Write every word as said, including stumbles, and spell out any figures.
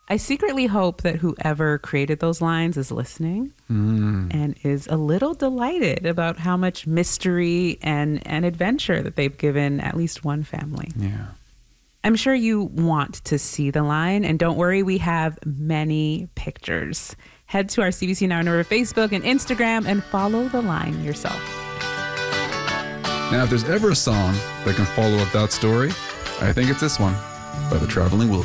I secretly hope that whoever created those lines is listening mm. and is a little delighted about how much mystery and, and adventure that they've given at least one family. Yeah. I'm sure you want to see the line, and don't worry, we have many pictures. Head to our C B C Now Nerve Facebook and Instagram and follow the line yourself. Now, if there's ever a song that can follow up that story, I think it's this one by the Traveling Wilburys.